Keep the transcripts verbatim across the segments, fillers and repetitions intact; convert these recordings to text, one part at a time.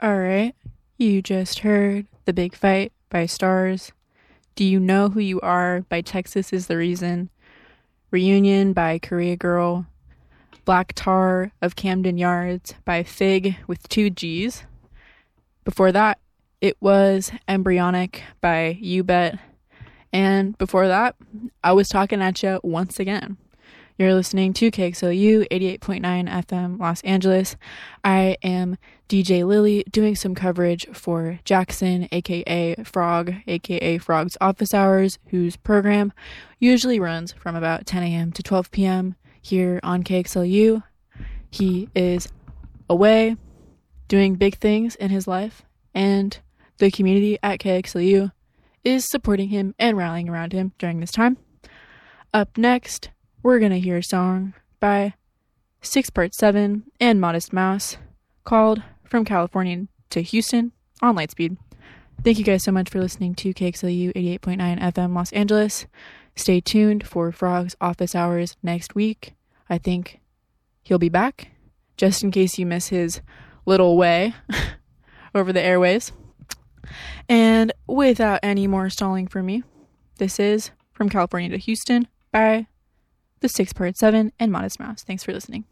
Alright, you just heard The Big Fight by Stars. Do You Know Who You Are by Texas Is the Reason. Reunion by Korea Girl. Black Tar of Camden Yards by Fig with two G's. Before that, it was Embryonic by You Bet. And before that, I was talking at you once again. You're listening to K X L U eighty-eight point nine F M Los Angeles. I am D J Lily doing some coverage for Jackson, aka Frog, aka Frog's Office Hours, whose program usually runs from about ten a.m. to twelve p.m. here on K X L U. He is away doing big things in his life, and the community at K X L U is supporting him and rallying around him during this time. Up next, we're going to hear a song by Six Part seven and Modest Mouse called From California to Houston on Lightspeed. Thank you guys so much for listening to K X L U eighty-eight point nine F M Los Angeles. Stay tuned for Frog's Office Hours next week. I think he'll be back, just in case you miss his little way over the airwaves. And without any more stalling for me, this is From California to Houston by the Six Part seven and Modest Mouse. Thanks for listening.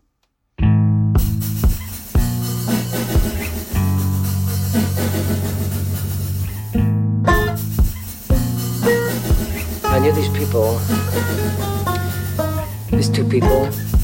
I knew these people, these two people,